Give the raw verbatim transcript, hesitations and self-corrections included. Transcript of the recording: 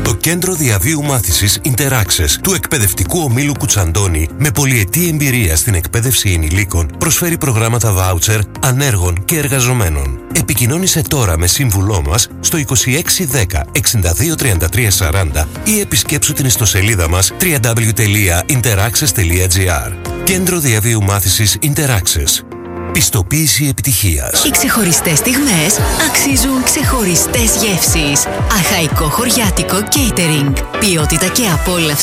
Το Κέντρο Διαβίου Μάθησης Interaccess του Εκπαιδευτικού Ομίλου Κουτσαντώνη, με πολυετή εμπειρία στην εκπαίδευση ενηλίκων, προσφέρει προγράμματα βάουτσερ ανέργων και εργαζομένων. Επικοινώνησε τώρα με σύμβουλό μας στο είκοσι έξι δέκα εξήντα δύο τριάντα τρία σαράντα ή επισκέψου την ιστοσελίδα μας double-u double-u double-u τελεία interaccess τελεία gr. Κέντρο Διαβίου Μάθησης Interaccess. Πιστοποίηση επιτυχίας. Οι ξεχωριστές στιγμές αξίζουν ξεχωριστές γεύσεις. Αχαϊκό χωριάτικο catering. Ποιότητα και απόλαυση